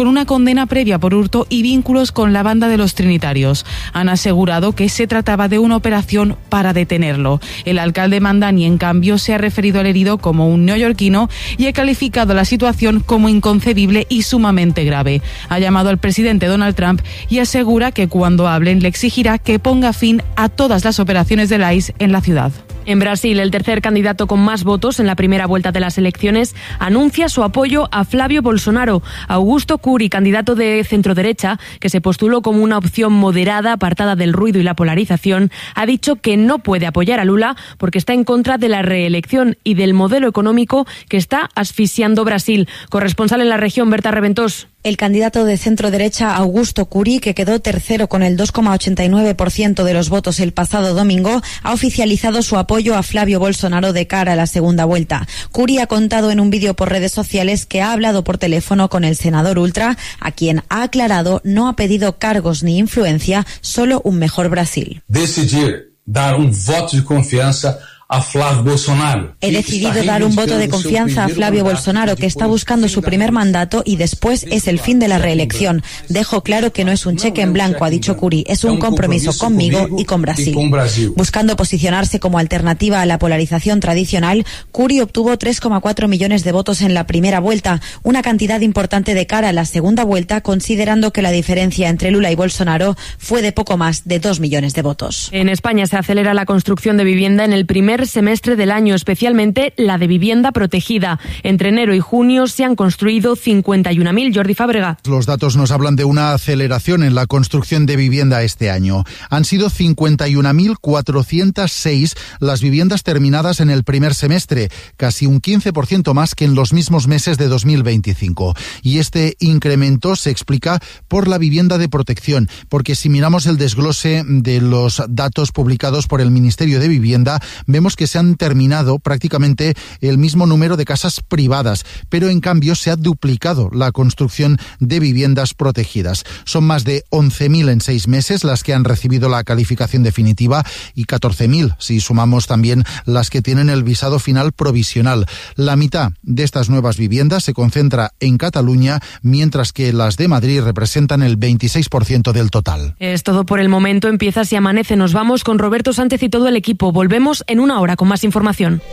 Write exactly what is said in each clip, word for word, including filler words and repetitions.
con una condena previa por hurto y vínculos con la banda de los Trinitarios. Han asegurado que se trataba de una operación para detenerlo. El alcalde Mandani, en cambio, se ha referido al herido como un neoyorquino y ha calificado la situación como inconcebible y sumamente grave. Ha llamado al presidente Donald Trump y asegura que cuando hablen le exigirá que ponga fin a todas las operaciones del I C E en la ciudad. En Brasil, el tercer candidato con más votos en la primera vuelta de las elecciones anuncia su apoyo a Flávio Bolsonaro. Augusto Cury, candidato de centroderecha, que se postuló como una opción moderada, apartada del ruido y la polarización, ha dicho que no puede apoyar a Lula porque está en contra de la reelección y del modelo económico que está asfixiando Brasil. Corresponsal en la región, Berta Reventós. El candidato de centro-derecha, Augusto Cury, que quedó tercero con el dos coma ochenta y nueve por ciento de los votos el pasado domingo, ha oficializado su apoyo a Flávio Bolsonaro de cara a la segunda vuelta. Cury ha contado en un vídeo por redes sociales que ha hablado por teléfono con el senador ultra, a quien ha aclarado no ha pedido cargos ni influencia, solo un mejor Brasil. Decidir dar un voto de confianza a Flávio Bolsonaro. He decidido dar un voto de confianza a Flávio Bolsonaro, que está buscando su primer mandato y después es el fin de la reelección. Dejo claro que no es un cheque en blanco, ha dicho Cury, es un compromiso conmigo y con Brasil. Buscando posicionarse como alternativa a la polarización tradicional, Cury obtuvo tres coma cuatro millones de votos en la primera vuelta, una cantidad importante de cara a la segunda vuelta, considerando que la diferencia entre Lula y Bolsonaro fue de poco más de dos millones de votos. En España se acelera la construcción de vivienda en el primer semestre del año, especialmente la de vivienda protegida. Entre enero y junio se han construido cincuenta y una mil. Jordi Fábrega. Los datos nos hablan de una aceleración en la construcción de vivienda este año. Han sido cincuenta y una mil cuatrocientas seis las viviendas terminadas en el primer semestre, casi un quince por ciento más que en los mismos meses de dos mil veinticinco. Y este incremento se explica por la vivienda de protección, porque si miramos el desglose de los datos publicados por el Ministerio de Vivienda, vemos que se han terminado prácticamente el mismo número de casas privadas, pero en cambio se ha duplicado la construcción de viviendas protegidas. Son más de once mil en seis meses las que han recibido la calificación definitiva y catorce mil si sumamos también las que tienen el visado final provisional. La mitad de estas nuevas viviendas se concentra en Cataluña, mientras que las de Madrid representan el veintiséis por ciento del total. Es todo por el momento. Empieza Si Amanece. Nos vamos con Roberto Sánchez y todo el equipo. Volvemos en una hora con más información.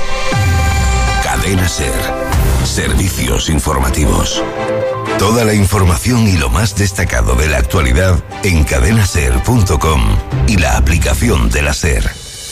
Cadena SER. Servicios informativos. Toda la información y lo más destacado de la actualidad en cadena ser punto com y la aplicación de la SER.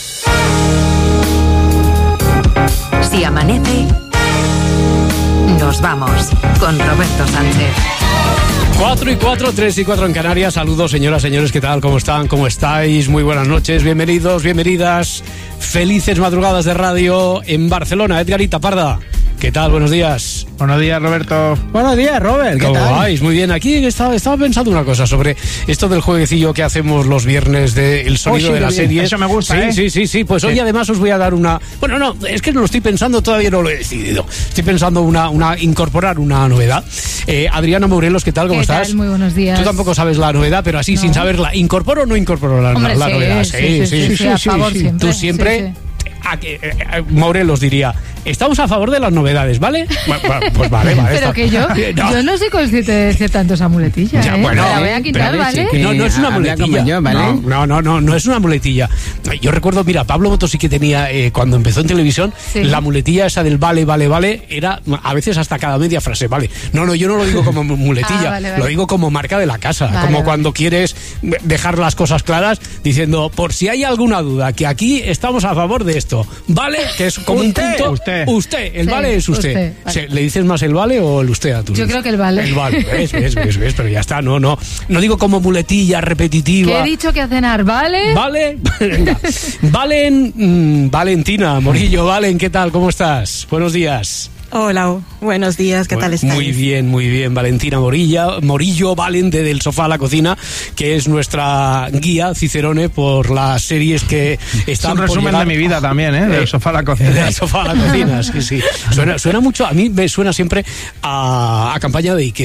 Si amanece, nos vamos con Roberto Sánchez. Cuatro y cuatro, tres y cuatro en Canarias. Saludos, señoras, señores, ¿qué tal? ¿Cómo están? ¿Cómo estáis? Muy buenas noches, bienvenidos, bienvenidas. Felices madrugadas de radio en Barcelona. Edgarita Parda, ¿qué tal? Buenos días. Buenos días, Roberto. Buenos días, Robert. ¿Qué ¿Cómo tal? vais? Muy bien. Aquí estaba, estaba pensando una cosa sobre esto del jueguecillo que hacemos los viernes del sonido oh, sí, de la bien. serie. Eso me gusta, sí, ¿eh? Sí, sí, sí. Pues sí. Hoy además os voy a dar una... Bueno, no, es que no lo estoy pensando, todavía no lo he decidido. Estoy pensando una, una incorporar una novedad. Eh, Adriana Morelos, ¿qué tal? ¿Cómo ¿Qué estás? tal? Muy buenos días. Tú tampoco sabes la novedad, pero así, no. sin saberla, ¿incorporo o no incorporo la, Hombre, la sí, novedad? Sí, sí, sí, sí, sí, sí, a favor sí. siempre. Tú siempre... Sí, sí. A que, eh, eh, Morelos diría, estamos a favor de las novedades, ¿vale? Bueno, pues vale, vale. Pero está. que yo no. yo no soy consciente de decir tanto esa muletilla, ya, ¿eh? bueno, la voy a quitar, pero, ¿vale? No, no es una muletilla. Yo, ¿vale? No, no, no, no es una muletilla. Yo recuerdo, mira, Pablo Motos sí que tenía, eh, cuando empezó en televisión, sí. La muletilla esa del vale, vale, vale, era a veces hasta cada media frase, vale. No, no, yo no lo digo como muletilla, ah, vale, vale. Lo digo como marca de la casa, vale, como vale. Cuando quieres dejar las cosas claras, diciendo, por si hay alguna duda, que aquí estamos a favor de esto, ¿vale? Que es como usted, un punto. Usted. Usted, el sí, vale es usted. usted vale. ¿Le dices más el vale o el usted a tu? Yo creo que el vale. El vale, ves, ves, ves, ves, pero ya está, no, no. No digo como muletilla repetitiva. ¿Qué he dicho que a cenar, vale? Vale. Valen, mmm, Valentina Morillo, Valen, ¿qué tal? ¿Cómo estás? Buenos días. Hola, buenos días, ¿qué tal estáis? Muy bien, muy bien, Valentina Morilla, Morillo, Valen, de Del Sofá a la Cocina, que es nuestra guía, Cicerone, por las series que están es un resumen llegar... de mi vida también, ¿eh? Del Sofá a la Cocina. Del Sofá a la Cocina, sí, sí. Suena, suena mucho, a mí me suena siempre a, a campaña de IKEA.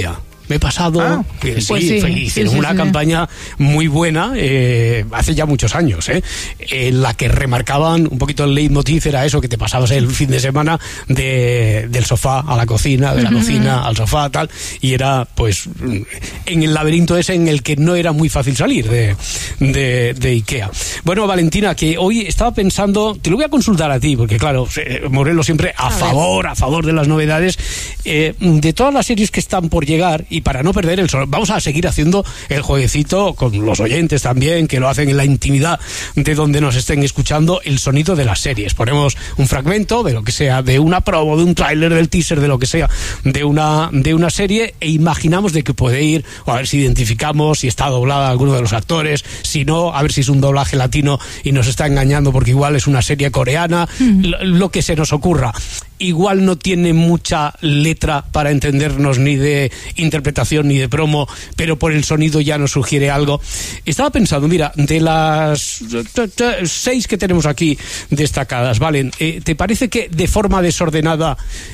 me he pasado. Ah, eh, sí, pues sí, hicieron sí, sí, una sí. campaña muy buena, eh, hace ya muchos años, eh, en la que remarcaban un poquito el leitmotiv, era eso, que te pasabas el fin de semana de, del sofá a la cocina, de la cocina al sofá, tal, y era, pues, en el laberinto ese en el que no era muy fácil salir de, de, de IKEA. Bueno, Valentina, que hoy estaba pensando, te lo voy a consultar a ti, porque claro, Morelos siempre a, a favor, ver. a favor de las novedades, eh, de todas las series que están por llegar, y para no perder el sol, vamos a seguir haciendo el jueguecito con los oyentes también, que lo hacen en la intimidad de donde nos estén escuchando, el sonido de las series. Ponemos un fragmento de lo que sea, de una promo, de un tráiler, del teaser, de lo que sea, de una, de una serie, e imaginamos de qué puede ir, o a ver si identificamos si está doblada alguno de los actores, si no, a ver si es un doblaje latino y nos está engañando porque igual es una serie coreana, mm. lo, lo que se nos ocurra. Igual no tiene mucha letra para entendernos, ni de interpretación ni de promo, pero por el sonido ya nos sugiere algo. Estaba pensando, mira, de las seis que tenemos aquí destacadas, Valen, eh, ¿te parece que de forma desordenada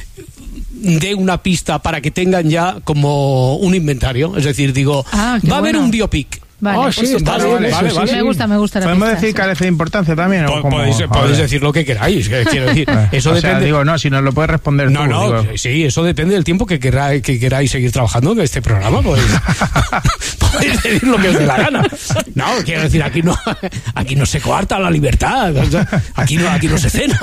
dé una pista para que tengan ya como un inventario? Es decir, digo, ah, va a haber bueno. un biopic. Vale, oh, sí, pues está vale, bien, vale, vale, vale. sí. Me gusta, me gusta la ¿Podemos pista, decir sí. carece de importancia también? ¿O cómo? Podéis, podéis decir lo que queráis, quiero decir. Eso o depende. Sea, digo, no, si nos lo puedes responder no, tú. No, no, sí, eso depende del tiempo que, queráis, que queráis seguir trabajando en este programa. Podéis, podéis decir lo que os dé la gana. No, quiero decir, aquí no, aquí no se coarta la libertad. Aquí no, aquí no se cena.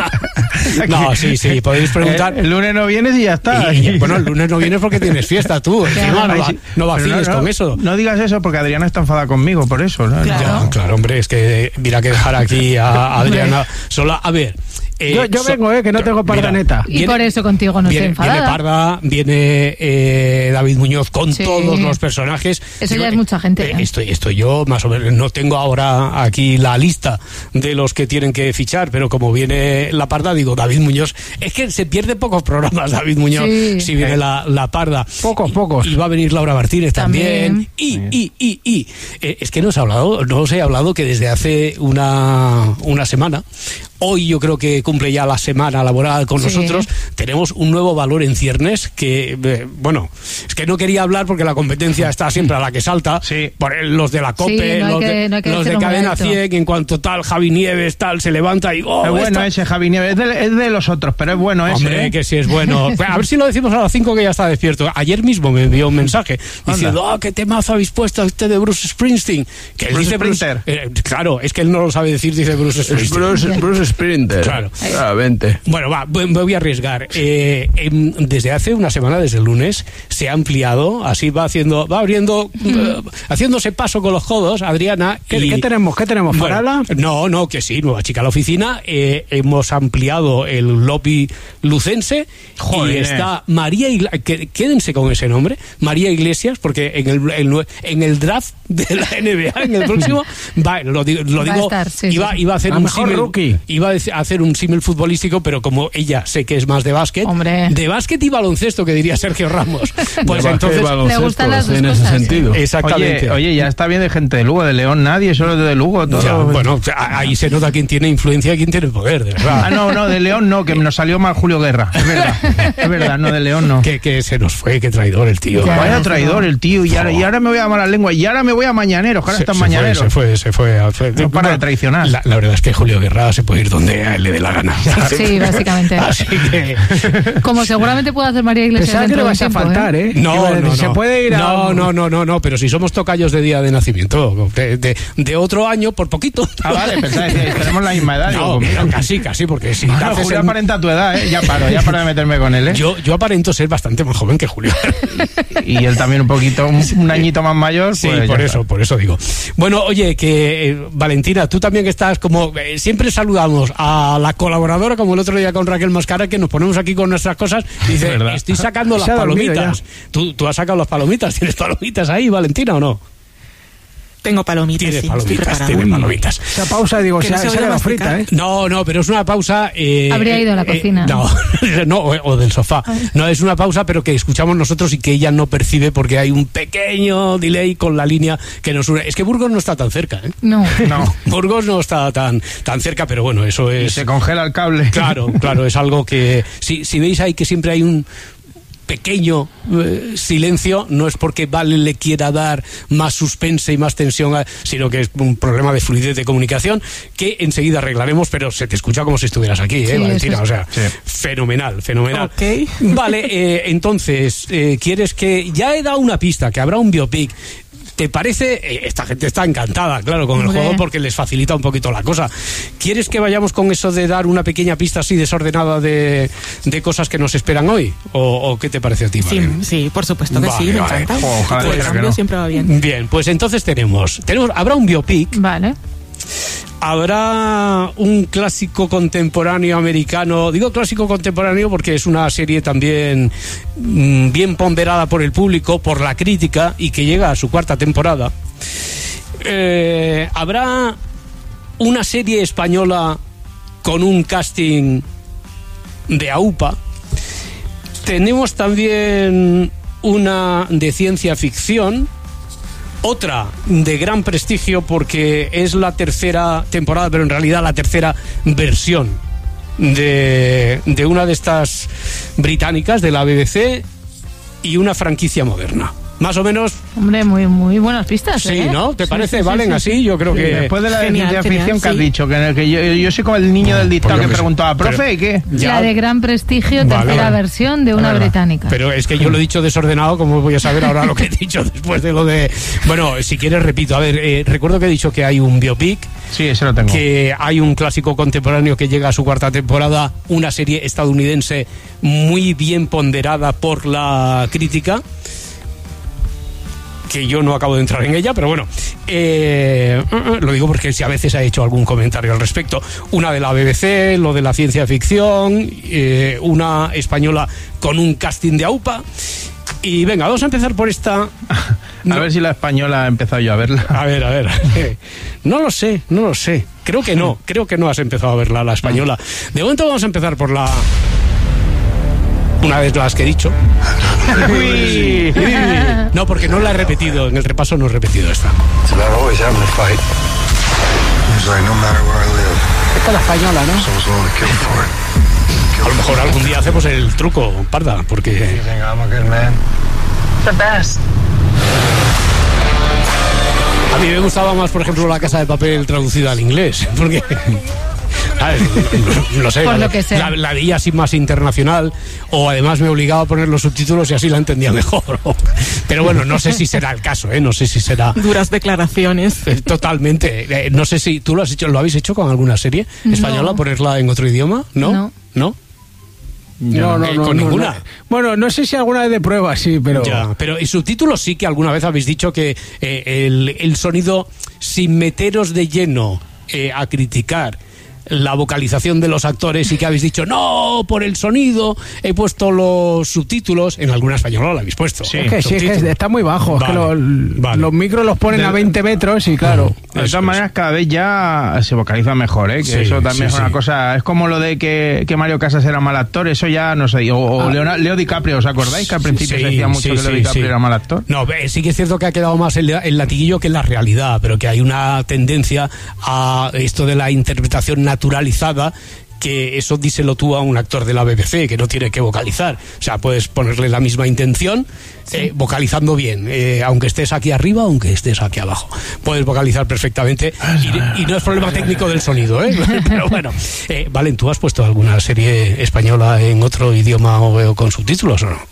No, sí, sí, podéis preguntar. El, el lunes no vienes y ya está. Y, y, bueno, el lunes no vienes porque tienes fiesta tú. Encima, no, va, no vaciles no, no, con eso. No digas eso porque Adriana está enfadada conmigo por eso, ¿no? Claro. Ya, claro, hombre, es que mira que dejar aquí a Adriana sola. A ver. Eh, yo, yo so, vengo, eh, que no tengo parda neta. Y viene, por eso contigo no viene, estoy enfadada. Viene Parda, viene eh, David Muñoz con sí. todos los personajes. Eso ya es mucha gente. Eh, estoy, estoy yo, más o menos, no tengo ahora aquí la lista de los que tienen que fichar, pero como viene la Parda, digo, David Muñoz, es que se pierde pocos programas David Muñoz sí. si viene la, la Parda. Pocos, pocos. Y va a venir Laura Martínez también. también. Y, y, y, y, eh, es que no os he hablado, no os he hablado que desde hace una, una semana, hoy yo creo que cumple ya la semana laboral con sí. nosotros, tenemos un nuevo valor en ciernes que, eh, bueno, es que no quería hablar porque la competencia está siempre a la que salta, sí. por el, los de la COPE, sí, no los, que, de, no los de Cadena cien, en cuanto tal, Javi Nieves, tal, se levanta y... Oh, es bueno esta... ese Javi Nieves, es de, es de los otros, pero es bueno ese. Hombre, ¿eh? que sí es bueno. Pues a ver si lo decimos a las cinco que ya está despierto. Ayer mismo me envió un mensaje diciendo, ah, oh, qué temazo habéis puesto este de Bruce Springsteen. Que él Bruce dice Sprinter. Bruce, eh, claro, es que él no lo sabe decir, dice Bruce Springsteen. Bruce, Bruce Sprinter. Claro. Ah, vente. Bueno, va, me voy a arriesgar. Eh, eh, desde hace una semana, desde el lunes, se ha ampliado, así va haciendo, va abriendo, mm. uh, haciéndose paso con los codos, Adriana. ¿Qué, y, ¿qué tenemos? ¿Qué tenemos? ¿Farala? Bueno, no, no, que sí, nueva chica a la oficina. Eh, hemos ampliado el lobby lucense. Joder. Y está María Iglesias, que, quédense con ese nombre, María Iglesias, porque en el, el, en el draft de la N B A, en el próximo, va, lo digo, lo digo va a estar, sí, iba, sí. iba a hacer a un símil, rookie. Iba a hacer un símil futbolístico, pero como ella sé que es más de básquet, Hombre. de básquet y baloncesto, que diría Sergio Ramos. Pues de entonces le gustan las dos en cosas, ese sentido. Exactamente. Oye, oye, ya está bien de gente de Lugo, de León nadie, solo de Lugo todo. Ya, bueno, ahí se nota quién tiene influencia y quién tiene poder, de verdad. Ah, no, no, de León no, que nos salió mal Julio Guerra. Es verdad. Es verdad, no, de León no. Que, que se nos fue, que traidor el tío. Ya, vaya traidor el tío, y ahora, y ahora me voy a malas lenguas, y ahora me voy a Mañaneros, que ahora están Mañaneros. Se fue, se fue. Se fue. No para de traicionar. La, la verdad es que Julio Guerra se puede ir donde a él le dé la gana. Sí, básicamente. Así que... Como seguramente puede hacer María Iglesias. Pensaba que le vas a tiempo, faltar, ¿eh? ¿eh? No, no, no. Se puede ir a... No, no, no, no, no, pero si somos tocayos de día de nacimiento, de, de, de otro año, por poquito. Ah, vale, pensaba que tenemos la misma edad. No, digo, no, casi, casi, porque si... Bueno, Julio el... aparenta tu edad, ¿eh? Ya paro, ya paro de meterme con él, ¿eh? Yo, yo aparento ser bastante más joven que Julio. Y él también un poquito, un, un añito más mayor. Sí, pues por eso, está. por eso digo. Bueno, oye, que eh, Valentina, tú también que estás como... Eh, siempre saludamos a la colaboradora, como el otro día con Raquel Mascara, que nos ponemos aquí con nuestras cosas, y dice, estoy sacando las palomitas. ¿Tú, tú has sacado las palomitas, ¿tienes palomitas ahí, Valentina, o no? Tengo palomitas, Tiene sí, palomitas, tiene palomitas. Esa pausa, digo, se, se ha quedado frita, ¿eh? No, no, pero es una pausa... Eh, Habría ido a la eh, cocina. No, no, o, o del sofá. Ay. No, es una pausa, pero que escuchamos nosotros y que ella no percibe porque hay un pequeño delay con la línea que nos une. Es que Burgos no está tan cerca, ¿eh? No. No. Burgos no está tan, tan cerca, pero bueno, eso es... Y se congela el cable. Claro, claro, es algo que... Si, si veis ahí que siempre hay un... pequeño eh, silencio no es porque Vale le quiera dar más suspense y más tensión, a, sino que es un problema de fluidez de comunicación que enseguida arreglaremos, pero se te escucha como si estuvieras aquí, ¿eh, sí, Valentina? O sea, sí. fenomenal, fenomenal. Okay. Vale, eh, entonces, eh, ¿quieres que...? Ya he dado una pista, que habrá un biopic. ¿Te parece? Esta gente está encantada, claro, con el Hombre. juego porque les facilita un poquito la cosa. ¿Quieres que vayamos con eso de dar una pequeña pista así desordenada de, de cosas que nos esperan hoy? ¿O, o qué te parece a ti, Sí, Vale? sí, por supuesto que vale, sí, me vale. encanta. Ojalá el cambio no. siempre va bien. Bien, pues entonces tenemos, tenemos habrá un biopic. Vale. Habrá un clásico contemporáneo americano. Digo clásico contemporáneo porque es una serie también mmm, bien ponderada por el público, por la crítica, y que llega a su cuarta temporada. Eh, habrá una serie española con un casting de AUPA. Tenemos también una de ciencia ficción. Otra de gran prestigio porque es la tercera temporada, pero en realidad la tercera versión de, de una de estas británicas, de la B B C, y una franquicia moderna. Más o menos... Hombre, muy muy buenas pistas, Sí, ¿eh? ¿no? ¿Te sí, parece? sí, ¿Valen sí, así? sí. Yo creo Sí, que... después de la de Genial, ciencia ficción genial, que has sí. dicho, que, que yo, yo soy como el niño del dictado Pues que yo preguntaba, pero- profe, ¿y qué? Ya. La de gran prestigio, Vale, tercera vale. versión de una Verdad. británica. Pero es que yo lo he dicho desordenado, ¿cómo voy a saber ahora lo que he dicho después de lo de... Bueno, si quieres repito, a ver, eh, recuerdo que he dicho que hay un biopic, Sí, ese lo tengo. que hay un clásico contemporáneo que llega a su cuarta temporada, una serie estadounidense muy bien ponderada por la crítica, que yo no acabo de entrar en ella, pero bueno, eh, lo digo porque si a veces ha hecho algún comentario al respecto. Una de la B B C, lo de la ciencia ficción, eh, una española con un casting de AUPA. Y venga, vamos a empezar por esta. A No. ver si la española he empezado yo a verla. A ver, a ver. No lo sé, no lo sé. Creo que no, creo que no has empezado a verla, la española. De momento vamos a empezar por la... Una vez las que he dicho. Uy. No, porque no la he repetido, en el repaso no he repetido esta. It's about always having a fight. It's like no matter where I live, Esta es la española, ¿no? someone's willing to kill for it. A lo mejor algún día hacemos el truco, Parda, porque... You think I'm a good man? The best. A mí me gustaba más, por ejemplo, La Casa de Papel traducida al inglés, porque... A ver, no, no sé, Por la, lo que sea. la, la veía así más internacional, o además me obligaba a poner los subtítulos y así la entendía mejor. Pero bueno, no sé si será el caso, ¿eh? No sé si será... Duras declaraciones. Eh, Totalmente. Eh, no sé si tú lo has hecho, ¿lo habéis hecho con alguna serie española, No. ponerla en otro idioma? ¿No? No. ¿No? No, no, Eh, no, con no, ninguna. no. Bueno, no sé si alguna vez de prueba, sí, pero... Ya, pero y subtítulos sí que alguna vez habéis dicho que eh, el, el sonido, sin meteros de lleno eh, a criticar la vocalización de los actores, y que habéis dicho, no, por el sonido he puesto los subtítulos. En alguna española lo habéis puesto. Es que sí, es que está muy bajo. Es que Vale, los, vale. los micros los ponen De- a veinte metros y claro. De Eso todas es. maneras, cada vez ya se vocaliza mejor, ¿eh? Que Sí, eso también sí, es una sí. cosa... Es como lo de que, que Mario Casas era mal actor, eso ya no sé. O, o Ah. Leona- Leo DiCaprio, ¿os acordáis? Que al principio Sí, se decía mucho sí, que Leo sí, DiCaprio sí. era mal actor. No, eh, sí que es cierto que ha quedado más el, el latiguillo que la realidad, pero que hay una tendencia a esto de la interpretación naturalizada, que eso díselo tú a un actor de la B B C, que no tiene que vocalizar. O sea, puedes ponerle la misma intención, eh, vocalizando bien, eh, aunque estés aquí arriba, aunque estés aquí abajo. Puedes vocalizar perfectamente, y, y no es problema técnico del sonido, ¿eh? Pero bueno. Eh, Valen, ¿tú has puesto alguna serie española en otro idioma o, o con subtítulos o no?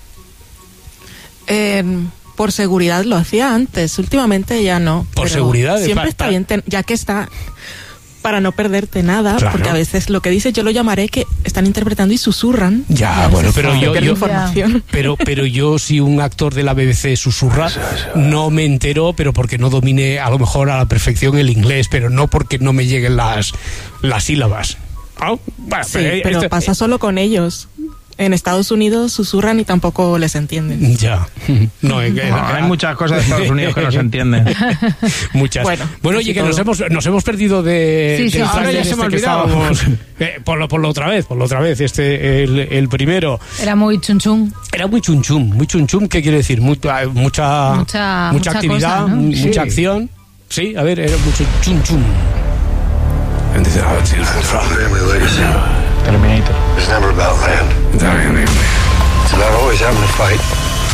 Eh, por seguridad lo hacía antes, últimamente ya no. Por pero seguridad, de Siempre pa- está pa- bien, ten- ya que está... Para no perderte nada, Claro. porque a veces lo que dices yo lo llamaré que están interpretando y susurran. Ya, bueno, pero yo, Pierdo yo información. pero pero yo si un actor de la B B C susurra, no me entero, pero porque no domine a lo mejor a la perfección el inglés, pero no porque no me lleguen las las sílabas. ¿Ah? Bueno, Sí, pero, eh, pero esto- pasa solo con ellos. En Estados Unidos susurran y tampoco les entienden. Ya. No, eh, No, hay muchas cosas de Estados Unidos que no se entienden. Muchas. Bueno, Bueno, oye, casi que nos todo. hemos, nos hemos perdido de... Sí, sí, del sí. tráiler Ahora ya este se me ha que olvidado. estábamos- eh, ponlo, ponlo otra vez, ponlo otra vez, este, el, el primero. Era muy chun chun. Era muy chum chum, muy chum chum, ¿qué quiere decir? Mucha, mucha, Mucha- mucha mucha actividad, cosa, ¿no? mu- Sí. mucha acción. Sí, a ver, era mucho chum chum. It's about family legacy. Terminator. It's never about land. It's not always having a fight.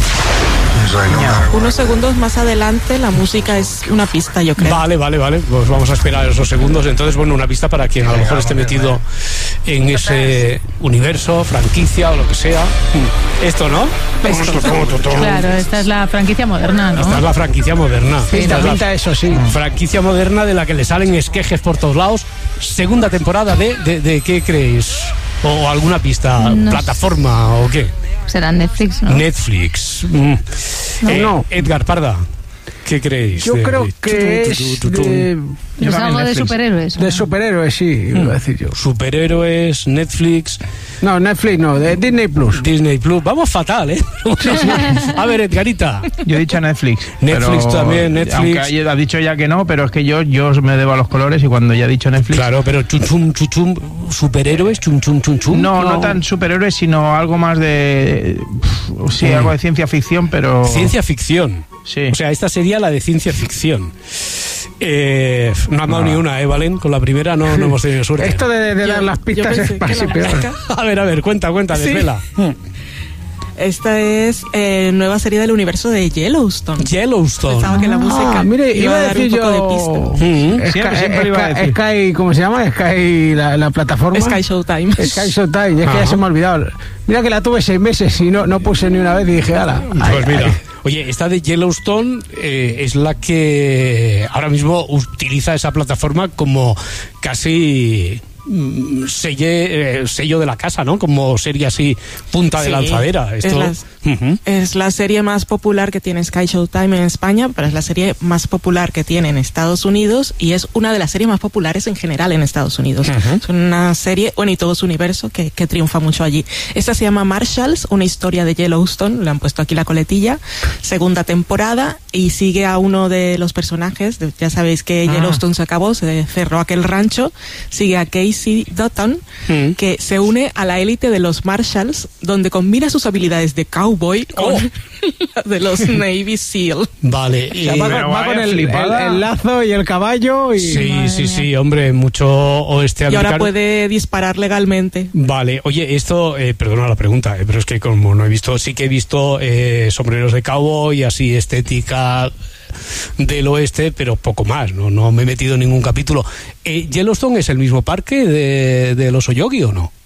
Unos segundos más adelante la música es una pista, yo creo. Vale, vale, vale. Pues vamos a esperar esos segundos. Entonces, bueno, una pista para quien a lo mejor esté metido en ese universo, franquicia o lo que sea. Esto, ¿no? Esto. Claro, esta es la franquicia moderna, ¿no? Esta es la franquicia moderna. Sí, Esta es pinta la eso, sí. franquicia moderna de la que le salen esquejes por todos lados. Segunda temporada de, de, de ¿qué creéis? ¿O alguna pista? No ¿Plataforma o qué? Será Netflix, ¿no? Netflix. Mm. No. Eh, No. Edgar Parda, ¿qué creéis? Yo de- creo de- que tu, es tu, tu, tu, tu. de, ¿Es algo de superhéroes? de superhéroes, sí, iba a decir yo. Superhéroes, Netflix, No, Netflix no, de Disney Plus. Disney Plus. Vamos fatal, ¿eh? A ver, Edgarita. Yo he dicho Netflix. Netflix pero, también, Netflix. Aunque haya- ha dicho ya que no, pero es que yo, yo me debo a los colores y cuando ya he dicho Netflix... Claro, pero chum chum chum chum, superhéroes, chum chum chum chum. No, no tan superhéroes, sino algo más de... pf, Sí, Mm. algo de ciencia ficción, pero... Ciencia ficción. Sí. O sea, esta sería la de ciencia ficción. Eh, no han dado ni una, ¿eh, Valen? Con la primera no, no hemos tenido suerte. Esto de, de Yo- dar las yo pistas pensé es que casi la peor. música- A ver, a ver, cuenta, cuenta, Sí. desvela. Esta es eh, nueva serie del universo de Yellowstone. Yellowstone. Pensaba que la música Ah, mire, iba iba a a dar decir un poco de yo... pista. Mm. Sky, Siempre, siempre iba a Sky- decir. Sky, ¿cómo se llama? Sky, la, la plataforma. Sky Showtime. Sky Showtime, es que Ajá. ya se me ha olvidado. Mira que la tuve seis meses y no, no puse ni una vez y dije, ala. ay, Pues mira, ay. oye, esta de Yellowstone eh, es la que ahora mismo utiliza esa plataforma como casi mm, selle- eh, sello de la casa, ¿no? Como serie así, punta de Sí, lanzadera. es Esto, las- Ujú. Es la serie más popular que tiene Sky Showtime en España, pero es la serie más popular que tiene en Estados Unidos y es una de las series más populares en general en Estados Unidos. Ujú. Es una serie, bueno, y todo su universo que, que triunfa mucho allí. Esta se llama Marshalls, una historia de Yellowstone, le han puesto aquí la coletilla, segunda temporada y sigue a uno de los personajes, de- ya sabéis que Ah. Yellowstone se acabó, se cerró aquel rancho, sigue a Casey Dutton, Mm. que se une a la élite de los Marshalls, donde combina sus habilidades de cowboy con Oh. las de los Navy SEAL. Vale. O sea, y- va, pero con- va vaya con el, el, flipada. el lazo y el caballo y... Sí, Madre sí, mía. sí, hombre, mucho oeste Y americano. ahora puede disparar legalmente. Vale, oye, esto, eh, perdona la pregunta, eh, pero es que como no he visto, sí que he visto eh, sombreros de cowboy, así estética del oeste, pero poco más, no, no me he metido en ningún capítulo. Eh, ¿Yellowstone es el mismo parque de, de los Oyogi o no?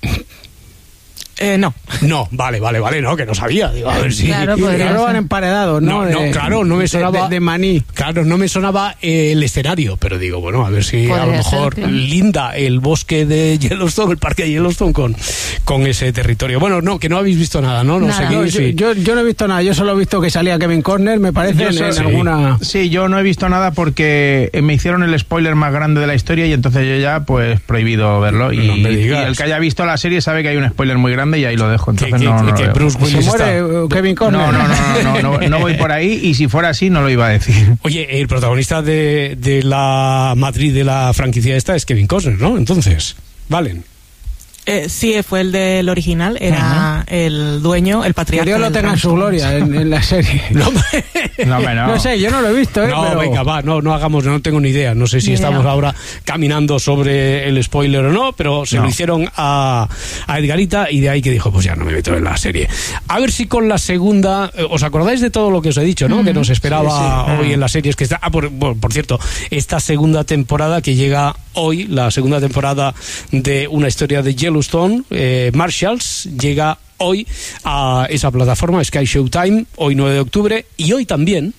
Eh, no. No, vale, vale, vale, no, que no sabía. Digo, a ver si... Claro, Y podría que lo van ser. emparedados, ¿no? No, no, De- claro, no me de- sonaba- De, de maní. Claro, no me sonaba eh, el escenario, pero digo, bueno, a ver si a lo Podría mejor ser, tío. linda el bosque de Yellowstone, el parque de Yellowstone con, con ese territorio. Bueno, no, que no habéis visto nada, ¿no? No Nada. seguís, No, yo, sí. yo, yo no he visto nada, yo solo he visto que salía Kevin Corner, me parece, Yo en, sé- en sí. alguna... Sí, yo no he visto nada porque eh, me hicieron el spoiler más grande de la historia y entonces yo ya, pues, prohibido verlo. Y, No me digas. y el que haya visto la serie sabe que hay un spoiler muy grande y ahí lo dejo. Que, Entonces que- no, no que lo veo. Bruce Se Willis muere está- eh, Kevin Corner. No, no, no, no, no, no, no voy por ahí y si fuera así no lo iba a decir. Oye, el protagonista de, de la matriz de la franquicia esta es Kevin Costner, ¿no? Entonces, Valen. Eh, sí, fue el del original, era el dueño, el Que patriarca. Dios lo del tenga en rancho. su gloria en, en la serie. No, No, hombre, no. No sé, yo no lo he visto, ¿eh? no, pero... venga, va, no, no hagamos, no tengo ni idea. No sé si Ni estamos idea. ahora caminando sobre el spoiler o no, pero se No. lo hicieron a, a Edgarita y de ahí que dijo, pues ya no me meto en la serie. A ver si con la segunda, eh, ¿os acordáis de todo lo que os he dicho, no? Que nos esperaba Sí, sí. hoy en las series que está. Ah, por, por, por cierto, esta segunda temporada que llega hoy, la segunda temporada de una historia de Yellowstone, eh, Marshalls, llega hoy a esa plataforma, Sky Showtime, hoy nueve de octubre, y hoy también.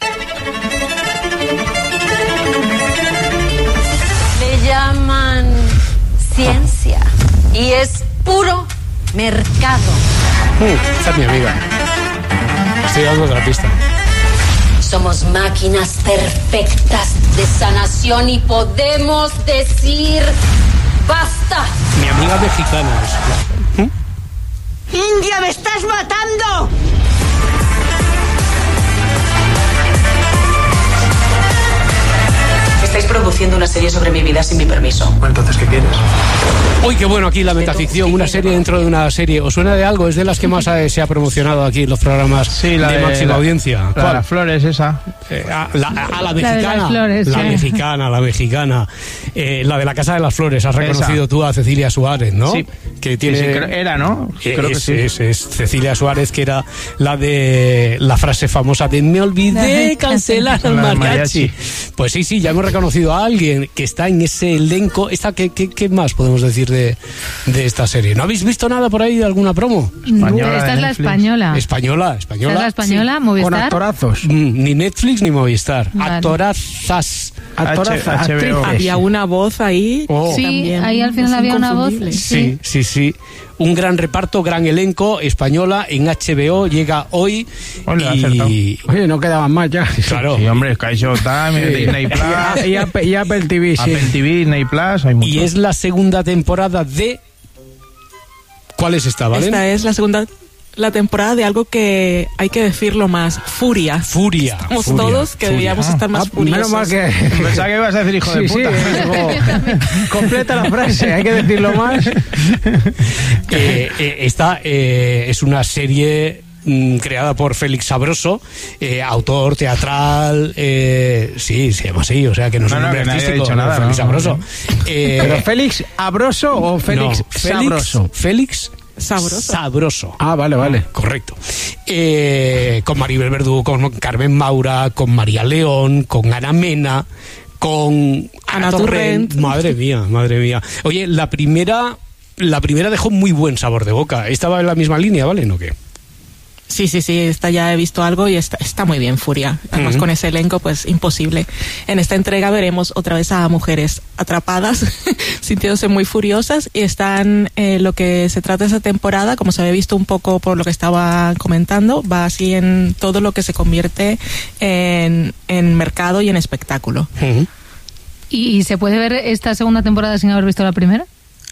Le llaman ciencia y es puro mercado. Mm, esta es mi amiga. Estoy dando otra pista. Somos máquinas perfectas de sanación y podemos decir ¡basta! Mi amiga mexicana es. ¿Mm? ¡India, me estás matando! Estáis produciendo produciendo una serie sobre mi vida sin mi permiso. Bueno, entonces, ¿qué quieres? Uy, qué bueno aquí la metaficción, una serie dentro de una serie. ¿Os suena de algo? Es de las que más eh, se ha promocionado aquí en los programas sí, la de, de máxima la, audiencia. La de las flores, esa. Eh, a, la, a la mexicana. La de las flores, la sí. mexicana, la mexicana. Eh, la de la Casa de las Flores. Has reconocido esa. Tú a Cecilia Suárez, ¿no? Sí. Que tiene... Sí, sí, creo, era, ¿no? Eh, creo es, que sí. Es, es Cecilia Suárez, que era la de la frase famosa de me olvidé cancelar al mariachi. mariachi. Pues sí, sí, ya hemos reconocido a alguien que está en ese elenco. Esta, ¿qué, qué, qué más podemos decir de, de esta serie? ¿No habéis visto nada por ahí de alguna promo? Española, esta es la española. Española, española. ¿Esta es la española? Sí. ¿Movistar? Con actorazos. Mm, ni Netflix ni Movistar. Vale. Actorazas. Actorazas. H B O. Había una voz ahí. Oh. Sí, también ahí al final había una voz. Sí, sí, sí. sí. Un gran reparto, gran elenco, española, en H B O, llega hoy. Hola, y... Oye, no quedaban más ya. Claro. Sí, hombre, Sky Showtime, sí. Disney Plus. Y, Apple, y Apple T V, sí. Apple T V, Disney Plus, hay mucho. Y es la segunda temporada de... ¿Cuál es esta, Valen? Esta es la segunda... la temporada de algo que hay que decirlo más, furia. Furia. Estamos furia, todos que furia. debíamos estar más ah, furiosos. Menos mal que... Pensaba que ibas a decir hijo sí, de puta. Sí, como... completa la frase, hay que decirlo más. eh, eh, esta eh, es una serie... creada por Félix Sabroso, eh, autor teatral, eh, sí, se llama así, o sea que no es no, un no, nombre que artístico, nadie ha dicho nada, Félix no, Sabroso. no. Eh, ¿Pero Félix Abroso o Félix no, Félix Sabroso? Félix Sabroso. Sabroso. Ah, vale, vale. Correcto. Eh, con Maribel Verdú, con Carmen Maura, con María León, con Ana Mena, con Ana Torrent. Madre mía, madre mía. Oye, la primera, la primera dejó muy buen sabor de boca. ¿Estaba en la misma línea, vale? ¿No qué? Sí, sí, sí, esta ya he visto algo y está, está muy bien, Furia. Además, uh-huh. con ese elenco, pues imposible. En esta entrega veremos otra vez a mujeres atrapadas, sintiéndose muy furiosas, y están, eh, lo que se trata de esa temporada, como se había visto un poco por lo que estaba comentando, va así en todo lo que se convierte en, en mercado y en espectáculo. Uh-huh. ¿Y, ¿Y se puede ver esta segunda temporada sin haber visto la primera?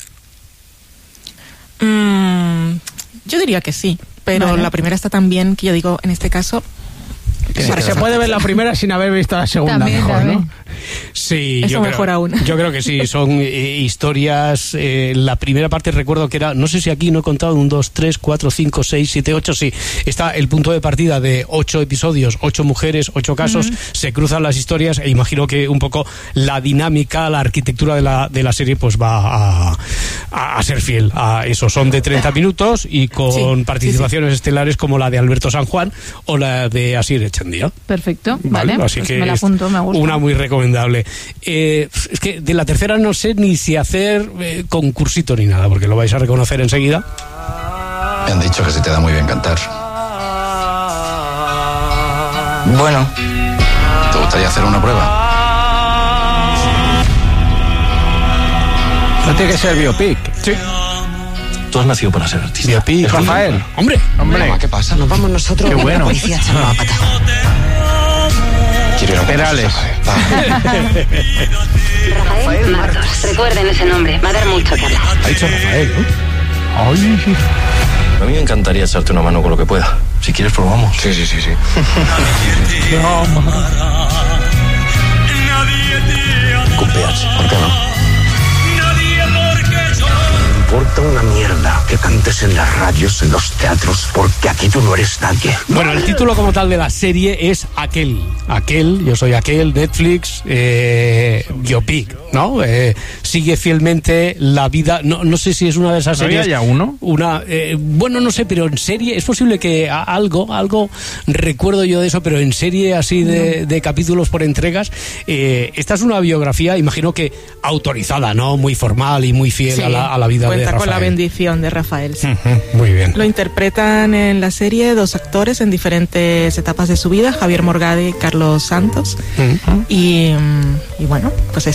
Mm, yo diría que sí. Pero vale. La primera está tan bien que yo digo, en este caso... Se, se puede ver la primera sin haber visto la segunda, también, mejor, también. ¿no? Sí, eso yo mejor creo, aún. Yo creo que sí, son eh, historias. Eh, la primera parte recuerdo que era, no sé si aquí no he contado, un, dos, tres, cuatro, cinco, seis, siete, ocho, sí. Está el punto de partida de ocho episodios, ocho mujeres, ocho casos, uh-huh. se cruzan las historias e imagino que un poco la dinámica, la arquitectura de la, de la serie pues va a, a, a ser fiel a eso. Son de treinta minutos y con sí, participaciones sí, sí. estelares como la de Alberto San Juan o la de Asier Echandía. Perfecto, vale, vale, así pues que me la apunto, me gusta. Una muy recomendable. Eh, es que de la tercera no sé ni si hacer eh, concursito ni nada, porque lo vais a reconocer enseguida. Me han dicho que se te da muy bien cantar. Bueno, ¿te gustaría hacer una prueba? No tiene que ser biopic. Sí. Tú has nacido para ser artista. Biopic. ¿Es Rafael? Hombre. Hombre. Mamá, ¿qué pasa? Nos vamos nosotros. Qué bueno. La policía echa una pata. Quiero ir a Perales. Rafael Martos. Recuerden ese nombre. Va a dar mucho que hablar. Ha dicho Rafael, ¿no? Ay. A mí me encantaría echarte una mano con lo que pueda. Si quieres, probamos. Sí, sí, sí, sí. No, con P H, ¿por qué no? Me importa una mierda que cantes en las radios, en los teatros, porque aquí tú no eres nadie. Bueno, el título como tal de la serie es Aquel. Aquel, yo soy Aquel, Netflix, eh, biopic, ¿no? Eh, sigue fielmente la vida. No, no sé si es una de esas series. ¿Había ya uno? Una, eh, bueno, no sé, pero en serie es posible que a, algo, algo recuerdo yo de eso, pero en serie así de, de capítulos por entregas. Eh, esta es una biografía, imagino que autorizada, ¿no? Muy formal y muy fiel sí, a, la, a la vida de Rafael. Con la bendición de Rafael. Sí. Uh-huh, muy bien. Lo interpretan en la serie dos actores en diferentes etapas de su vida, Javier Morgade y Carlos Santos. Uh-huh. y, y bueno, pues eso, sigue todo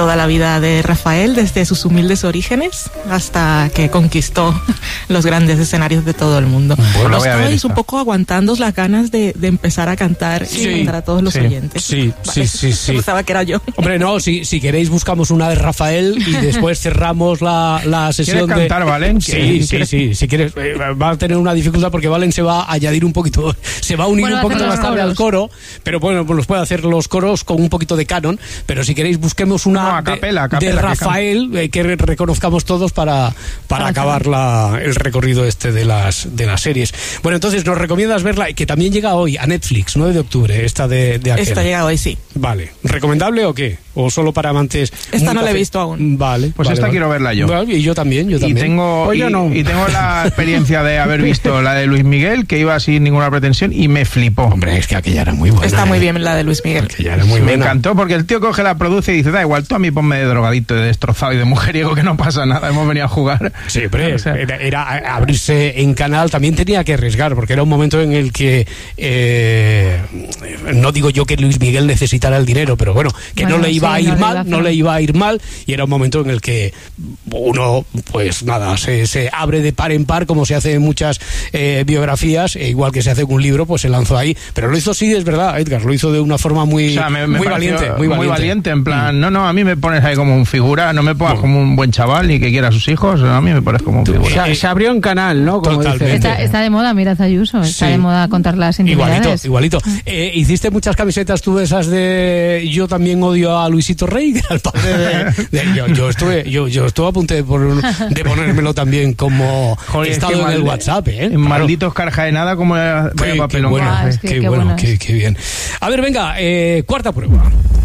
toda la vida de Rafael, desde sus humildes orígenes hasta que conquistó los grandes escenarios de todo el mundo. Bueno, Os estabais un poco aguantando las ganas de, de empezar a cantar Sí, y cantar a todos los sí, oyentes. Sí, Vale. sí, sí, sí. Pensaba que era yo. Hombre, no, si, si queréis buscamos una de Rafael y después cerramos la, la sesión. ¿Quieres cantar, de... Valen? Sí, sí, sí, si quieres. Eh, va a tener una dificultad porque Valen se va a añadir un poquito, se va a unir Bueno, un poquito hacer más los tarde al coros. coro, pero bueno, pues los puede hacer los coros con un poquito de canon, pero si queréis busquemos una No, a de- capela, a de, capela, que Rafael eh, que re- reconozcamos todos para, para acabar la, el recorrido este de las, de las series. Bueno, entonces nos recomiendas verla, que también llega hoy a Netflix, nueve de octubre, esta de, de aquel. Esta llega hoy, sí. Vale. ¿Recomendable o qué? ¿O solo para amantes? Esta muy no la he café? visto aún. Vale. Pues vale, esta vale. quiero verla yo. Vale, y yo también, yo Y también. tengo, Pues yo y, no. y tengo la experiencia de haber visto la de Luis Miguel, que iba sin ninguna pretensión, y me flipó. Hombre, es que aquella era muy buena. Está muy ¿eh? bien la de Luis Miguel. Aquella era muy me buena. encantó porque el tío coge, la produce y dice, da igual, tú a mí ponme de drogadito, de destrozado y de mujeriego, que no pasa nada, hemos venido a jugar. Sí, hombre, O sea, era, era abrirse en canal, también tenía que arriesgar, porque era un momento en el que, eh, no digo yo que Luis Miguel necesitara el dinero, pero bueno, que Bueno, no le iba sí, a ir no le iba mal, a no hacer. le iba a ir mal, y era un momento en el que uno, pues nada, se, se abre de par en par, como se hace en muchas eh, biografías, e igual que se hace con un libro, pues se lanzó ahí, pero lo hizo, sí, es verdad, Edgar, lo hizo de una forma muy, o sea, me- me muy, pareció valiente, muy valiente. valiente, en plan, no, no, a mí me pones ahí como un figura, no me pongas como un buen chaval y que quiera a sus hijos, a mí me pones como un figura. Se, se abrió un canal, ¿no? Como Totalmente. dice. Está, está de moda, mira Ayuso, está Sí. de moda contar las Igualito, intimidades. igualito. Eh, ¿Hiciste muchas camisetas tú esas de yo también odio a Luisito Rey? Que era el padre de, de- yo, yo estuve yo, yo estuve a punto de, por- de ponérmelo también como Joder, es estado que en mal- el WhatsApp, ¿eh? en Malditos carja de nada, como vaya Qué, qué papelón. bueno, Ah, es que qué, qué bueno, bueno qué, es. qué bien. A ver, venga, eh, cuarta prueba.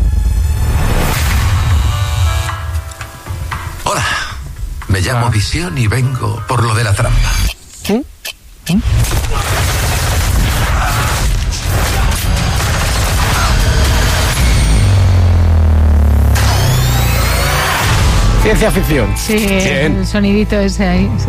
Hola, me llamo Visión y vengo por lo de la trampa. Ciencia ficción. Sí, Bien. el sonidito ese ahí. sí.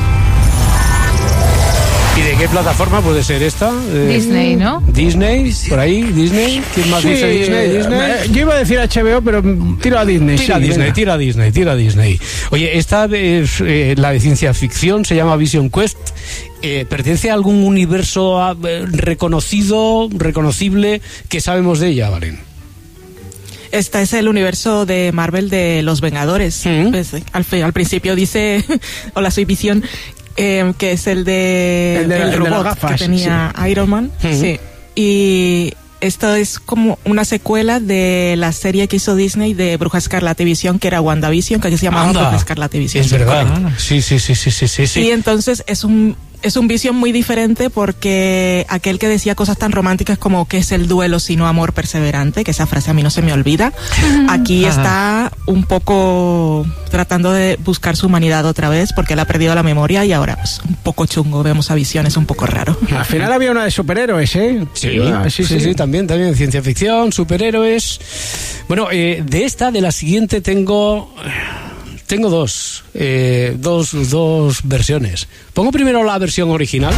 ¿Y de qué plataforma puede ser esta? Eh, Disney, ¿no? Disney, por ahí, Disney. ¿Quién más Sí, dice Disney? Disney. eh, Yo iba a decir H B O, pero tiro a Disney. Tira sí, Disney, venga. tira Disney, tira Disney. Oye, esta es eh, la de ciencia ficción, se llama Vision Quest. Eh, ¿Pertenece a algún universo ah, eh, reconocido, reconocible, que sabemos de ella, Valen? Este es el universo de Marvel de los Vengadores. Pues, al, fi- al principio dice, hola, soy Visión, eh, que es el de El de- el de robot las gafas, que tenía Iron Man. Ujú. Sí. Y esto es como una secuela de la serie que hizo Disney de Bruja Escarlata y Visión, que era WandaVision, que aquí se llamaba Anda, Bruja Escarlata y Visión. es verdad. Correcto. Sí, sí, sí, sí, sí, sí, sí. Y entonces es un es un Visión muy diferente, porque aquel que decía cosas tan románticas como que es el duelo sino amor perseverante, que esa frase a mí no se me olvida, aquí Ajá. está un poco tratando de buscar su humanidad otra vez, porque él ha perdido la memoria y ahora pues, un poco chungo, vemos a Visión, es un poco raro. Al final había una de superhéroes, ¿eh? Sí, Ah, sí, sí, sí, también, también ciencia ficción, superhéroes. Bueno, eh, de esta, de la siguiente tengo tengo dos, eh, dos, dos versiones. Pongo primero la versión original.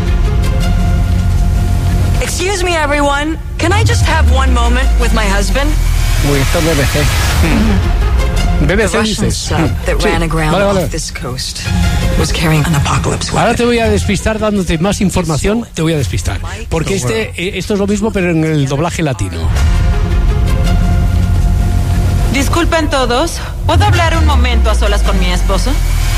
Excuse me, everyone. Can I just have one moment with my husband? Uy, esto es B B C. B B The C Russian dices. sub that Sí, ran aground vale, vale. off this coast was carrying an apocalypse Ahora weapon. te voy a despistar dándote más información, te voy a despistar. Porque este, eh, esto es lo mismo, pero en el doblaje latino. Disculpen todos, ¿puedo hablar un momento a solas con mi esposo?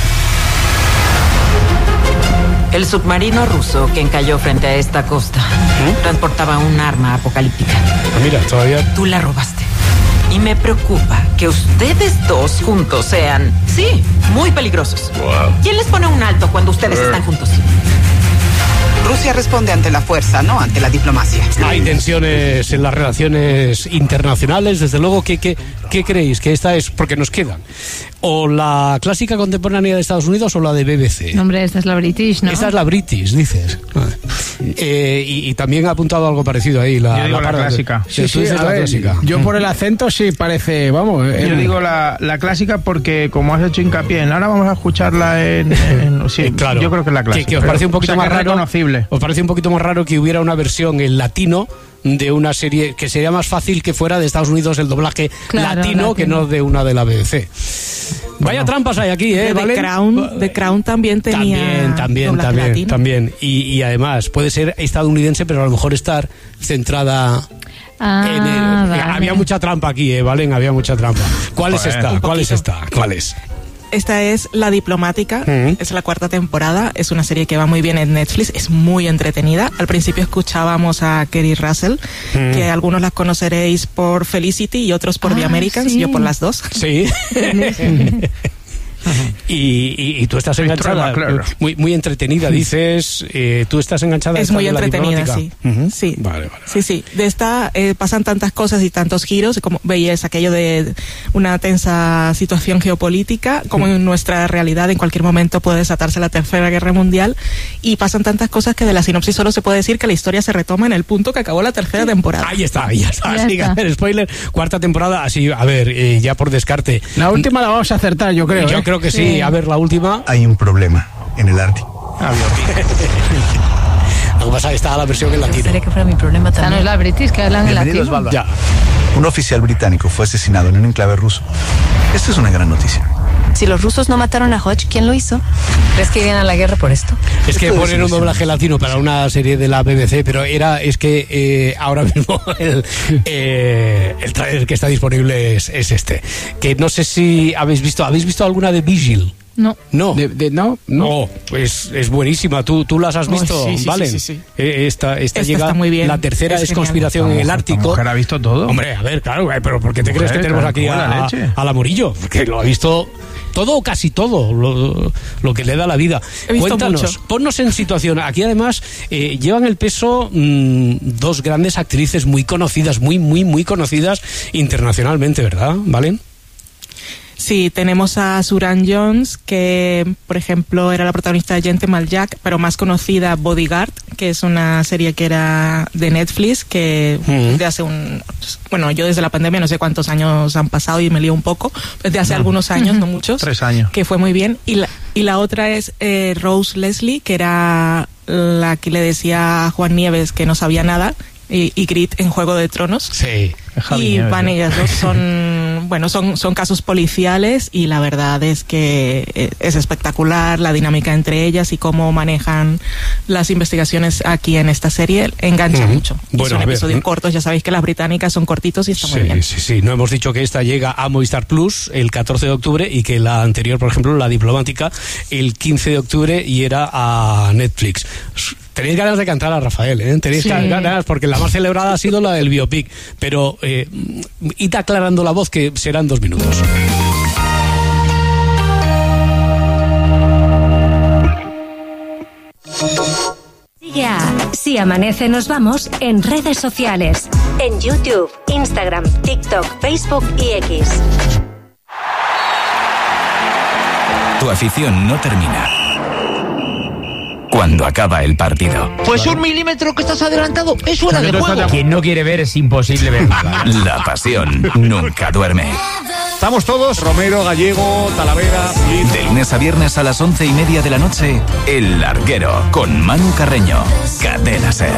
El submarino ruso que encalló frente a esta costa transportaba un arma apocalíptica. Ah, mira, todavía. Tú la robaste. Y me preocupa que ustedes dos juntos sean, sí, muy peligrosos. ¿Quién les pone un alto cuando ustedes están juntos? Rusia responde ante la fuerza, no ante la diplomacia. Hay tensiones en las relaciones internacionales, desde luego. ¿Qué, qué, qué creéis? Que esta es, porque nos quedan, o la clásica contemporánea de Estados Unidos o la de B B C. No, hombre, esta es la British, ¿no? Esta es la British, dices. Ah. Eh, y, y también ha apuntado algo parecido ahí. La, Yo digo la parada. clásica. Sí, Sí, tú dices a la ver, clásica. yo por el acento sí parece, vamos. Yo eh, digo la, la clásica porque, como has hecho hincapié en ahora vamos a escucharla en... en- sí, Eh, claro. yo creo que es la Que- clásica. que os parece un poquito O sea, más que es raro. reconocible. sé. ¿Os parece un poquito más raro que hubiera una versión en latino de una serie que sería más fácil que fuera de Estados Unidos el doblaje Claro, latino, latino. que no de una de la B B C? Vaya trampas hay aquí, ¿eh? The ¿Vale? Crown, The Crown también tenía También, también, doblaje también, latino. también. Y, y además puede ser estadounidense, pero a lo mejor estar centrada Ah, en el... vale. Había mucha trampa aquí, ¿eh? ¿Valen? Había mucha trampa. ¿Cuál es Joder, esta? un ¿Cuál es poquito. esta? ¿Cuál es? Esta es La Diplomática, Mm. es la cuarta temporada, es una serie que va muy bien en Netflix, es muy entretenida. Al principio escuchábamos a Kerry Russell, Mm. que algunos las conoceréis por Felicity y otros por The Ah, Americans, sí. yo por las dos. Sí. y, y, y tú estás enganchada, McClure. muy, muy entretenida, dices, eh, tú estás enganchada. Es esta muy de La entretenida, Diplomática. sí. Ujú. Sí. Vale, vale. Sí, sí. De esta eh, pasan tantas cosas y tantos giros, como veíais aquello de una tensa situación geopolítica, como en nuestra realidad en cualquier momento puede desatarse la Tercera Guerra Mundial, y pasan tantas cosas que de la sinopsis solo se puede decir que la historia se retoma en el punto que acabó la tercera temporada. Ahí está, ahí está, Ya sin está. hacer spoiler, cuarta temporada, así, a ver, eh, ya por descarte. La última la vamos a acertar, yo creo. Yo ¿eh? creo que sí. Sí. A ver, la última. Hay un problema en el Ártico. Lo que pasa es que está la versión en latino. que fuera mi problema Esta no es la British que hablan en Bienvenidos, latino. Balba. Ya. Un oficial británico fue asesinado en un enclave ruso. Esto es una gran noticia. Si los rusos no mataron a Hodge, ¿quién lo hizo? ¿Crees que irían a la guerra por esto? Es que Esto es poner un una doblaje latino para una serie de la B B C, pero era, es que eh, ahora mismo el, eh, el trailer que está disponible es, es este. Que no sé si habéis visto, ¿habéis visto alguna de Vigil? No. No. De, de- no, no. No, pues es buenísima. ¿Tú, tú las has Ay, visto, sí, sí, Valen? sí, sí, sí. Eh, Esta, esta, Esta llega, está muy bien. la tercera Es es, genial. conspiración La en el mujer- Ártico. la mujer ha visto todo. Hombre, a ver, claro, eh, pero ¿por qué te crees que Mujer, tenemos aquí calcula a, leche. a la Murillo? Porque lo ha visto todo o casi todo, lo, lo que le da la vida. He visto Cuéntanos, mucho. ponnos en situación. Aquí además eh, llevan el peso mmm, dos grandes actrices muy conocidas, muy, muy, muy conocidas internacionalmente, ¿verdad? ¿Valen? Sí, tenemos a Suran Jones, que por ejemplo era la protagonista de Gentleman Jack, pero más conocida Bodyguard, que es una serie que era de Netflix, que Mm. de hace un... Bueno, yo desde la pandemia no sé cuántos años han pasado y me lío un poco, desde hace No. algunos años, no muchos. Tres años. Que fue muy bien. Y la, y la otra es eh, Rose Leslie, que era la que le decía a Juan Nieves que no sabía nada, y, y Grit en Juego de Tronos. Sí. Javi Y Nieves, van ¿eh? ellas dos, son, bueno, son, son casos policiales y la verdad es que eh, es espectacular la dinámica entre ellas y cómo manejan las investigaciones aquí en esta serie. Engancha Ujú. mucho. Y Bueno, son a ver, episodios ¿eh? cortos, ya sabéis que las británicas son cortitos y está muy Sí, bien. sí, sí. No hemos dicho que esta llega a Movistar Plus el catorce de octubre y que la anterior, por ejemplo, la diplomática, el quince de octubre y era a Netflix. Tenéis ganas de cantar a Rafael, ¿eh? Tenéis Sí. ganas, porque la más celebrada ha sido la del biopic. Pero eh, id aclarando la voz, que serán dos minutos. Sigue a Si Amanece Nos Vamos en redes sociales. En YouTube, Instagram, TikTok, Facebook y X. Tu afición no termina cuando acaba el partido. Pues un milímetro que estás adelantado es fuera de juego. Quien no quiere ver es imposible ver. La pasión nunca duerme. Estamos todos, Romero, Gallego, Talavera... De lunes a viernes a las once y media de la noche, El Larguero, con Manu Carreño. Cadena Ser.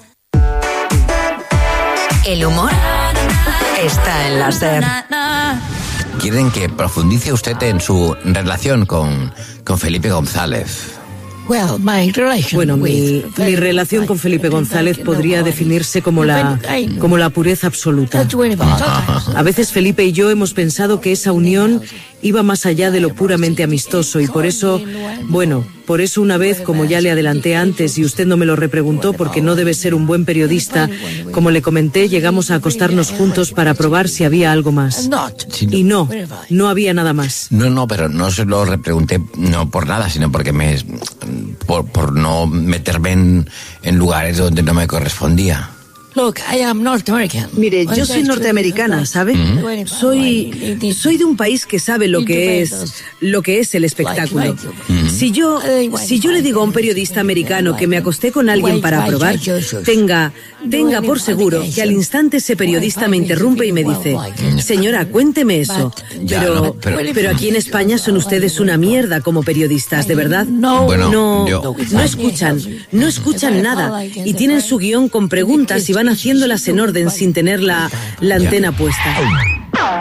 El humor está en la SER. Quieren que profundice usted en su relación con, con Felipe González. Bueno, mi, mi relación con Felipe González podría definirse como la, como la pureza absoluta. A veces Felipe y yo hemos pensado que esa unión iba más allá de lo puramente amistoso y por eso, bueno, por eso una vez, como ya le adelanté antes y usted no me lo repreguntó porque no debe ser un buen periodista, como le comenté, llegamos a acostarnos juntos para probar si había algo más. Y no, no había nada más. No, no, pero no se lo repregunté no por nada, sino porque me por, por no meterme en, en lugares donde no me correspondía. Mire, yo soy norteamericana, ¿sabe? Mm. Soy, soy de un país que sabe lo que es, lo que es el espectáculo. Mm. Si yo, si yo le digo a un periodista americano que me acosté con alguien para probar, tenga, tenga por seguro que al instante ese periodista me interrumpe y me dice, señora, cuénteme eso. Pero, pero aquí en España son ustedes una mierda como periodistas, ¿de verdad? Bueno, no, yo... no escuchan, no escuchan nada y tienen su guión con preguntas y van haciéndolas en orden sin tener la, la antena puesta.